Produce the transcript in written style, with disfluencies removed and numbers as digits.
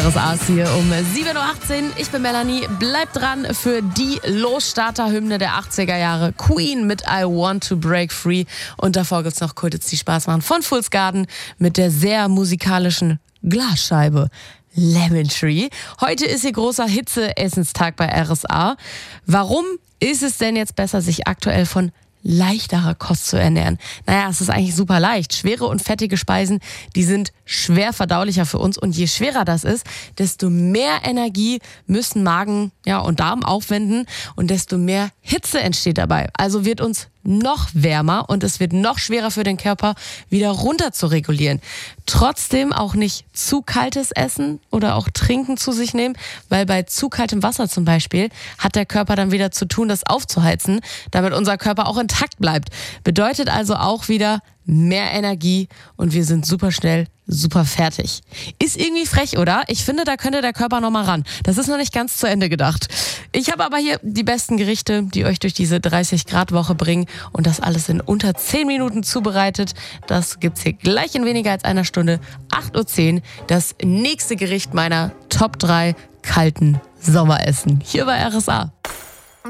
RSA ist hier um 7.18 Uhr. Ich bin Melanie. Bleibt dran für die Losstarter-Hymne der 80er Jahre. Queen mit I Want to Break Free. Und davor gibt's noch Kultits, die Spaß machen von Fool's Garden mit der sehr musikalischen Glasscheibe Lemon Tree. Heute ist hier großer Hitze-Essenstag bei RSA. Warum ist es denn jetzt besser, sich aktuell von leichterer Kost zu ernähren? Naja, es ist eigentlich super leicht. Schwere und fettige Speisen, die sind schwer verdaulicher für uns. Und je schwerer das ist, desto mehr Energie müssen Magen und Darm aufwenden und desto mehr Hitze entsteht dabei. Also wird uns noch wärmer und es wird noch schwerer für den Körper, wieder runter zu regulieren. Trotzdem auch nicht zu kaltes Essen oder auch Trinken zu sich nehmen, weil bei zu kaltem Wasser zum Beispiel hat der Körper dann wieder zu tun, das aufzuheizen, damit unser Körper auch intakt bleibt. Bedeutet also auch wieder mehr Energie und wir sind super schnell, super fertig. Ist irgendwie frech, oder? Ich finde, da könnte der Körper noch mal ran. Das ist noch nicht ganz zu Ende gedacht. Ich habe aber hier die besten Gerichte, die euch durch diese 30-Grad-Woche bringen und das alles in unter 10 Minuten zubereitet. Das gibt's hier gleich in weniger als einer Stunde, 8.10 Uhr, das nächste Gericht meiner Top 3 kalten Sommeressen hier bei RSA.